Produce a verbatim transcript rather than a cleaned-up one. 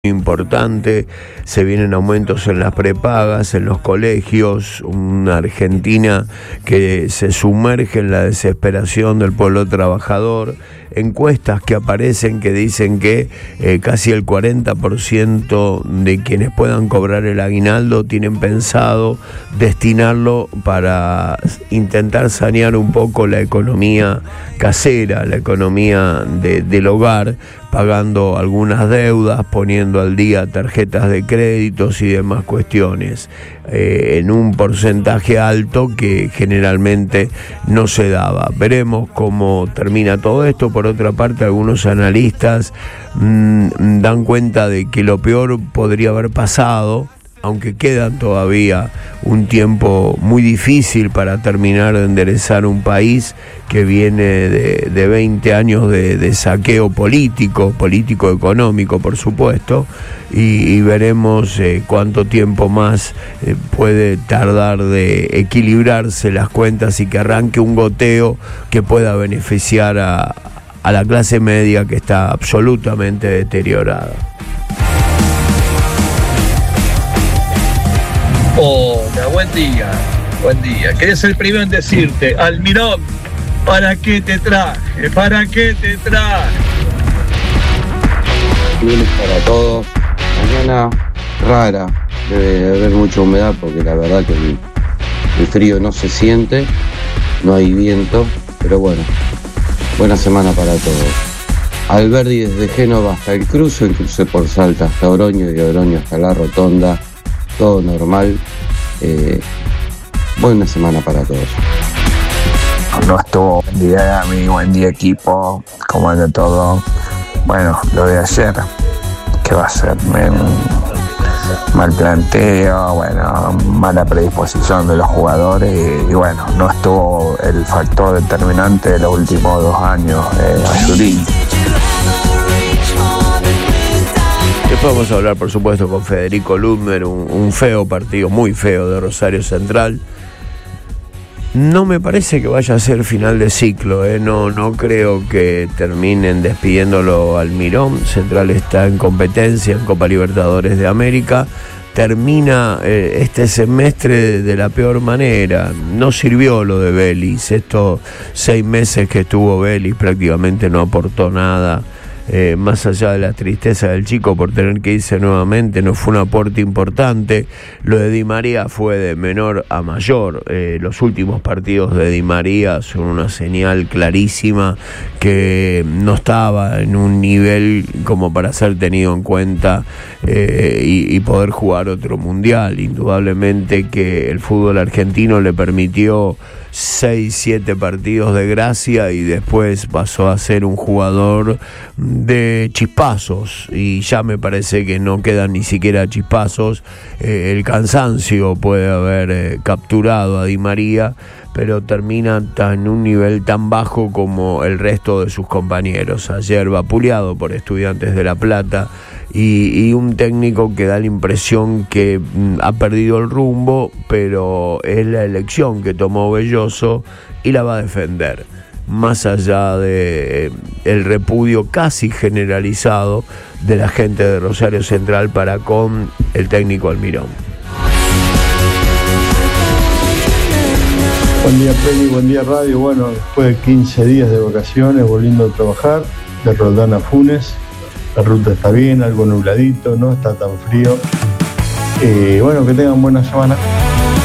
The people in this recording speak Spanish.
importante, se vienen aumentos en las prepagas, en los colegios, una Argentina que se sumerge en la desesperación del pueblo trabajador, encuestas que aparecen que dicen que eh, casi el cuarenta por ciento de quienes puedan cobrar el aguinaldo tienen pensado destinarlo para intentar sanear un poco la economía casera, la economía de, del hogar, pagando algunas deudas, poniendo al día tarjetas de créditos y demás cuestiones, eh, en un porcentaje alto que generalmente no se daba. Veremos cómo termina todo esto. Por otra parte, algunos analistas mmm, dan cuenta de que lo peor podría haber pasado, aunque quedan todavía un tiempo muy difícil para terminar de enderezar un país que viene de, de veinte años de, de saqueo político, político-económico, por supuesto, y, y veremos eh, cuánto tiempo más eh, puede tardar de equilibrarse las cuentas y que arranque un goteo que pueda beneficiar a, a la clase media, que está absolutamente deteriorada. Hola, buen día, buen día. Quería ser el primero en decirte, Almirón, ¿para qué te traje? ¿Para qué te traje? Lunes para todos. Mañana rara, debe haber mucha humedad porque la verdad que el, el frío no se siente, no hay viento, pero bueno, buena semana para todos. Alberdi desde Génova hasta el cruce, el cruce por Salta hasta Oroño y de Oroño hasta la Rotonda. Todo normal. Eh, buena semana para todos. No estuvo buen día, mi buen día equipo, como anda todo. Bueno, lo de ayer, ¿qué va a ser? Men, mal planteo, bueno, mala predisposición de los jugadores y, y bueno, no estuvo el factor determinante de los últimos dos años, eh, Azurín. Después vamos a hablar, por supuesto, con Federico Ludmer, un, un feo partido, muy feo, de Rosario Central. No me parece que vaya a ser final de ciclo, ¿eh? no, no creo que terminen despidiéndolo Almirón. Central está en competencia en Copa Libertadores de América. Termina eh, este semestre de, de la peor manera. No sirvió lo de Vélez. Estos seis meses que estuvo Vélez prácticamente no aportó nada. Eh, más allá de la tristeza del chico por tener que irse nuevamente, no fue un aporte importante. Lo de Di María fue de menor a mayor. Eh, los últimos partidos de Di María son una señal clarísima que no estaba en un nivel como para ser tenido en cuenta eh, y, y poder jugar otro mundial. Indudablemente que el fútbol argentino le permitió seis, siete partidos de gracia y después pasó a ser un jugador de chispazos y ya me parece que no quedan ni siquiera chispazos. Eh, el cansancio puede haber eh, capturado a Di María, pero termina en un nivel tan bajo como el resto de sus compañeros. Ayer vapuleado por Estudiantes de La Plata y, y un técnico que da la impresión que mm, ha perdido el rumbo, pero es la elección que tomó Belloso y la va a defender, más allá de eh, el repudio casi generalizado de la gente de Rosario Central para con el técnico Almirón. Buen día, Peli, buen día, Radio. Bueno, después de quince días de vacaciones, volviendo a trabajar, de Roldán a Funes. La ruta está bien, algo nubladito, no está tan frío. Eh, bueno, que tengan buena semana.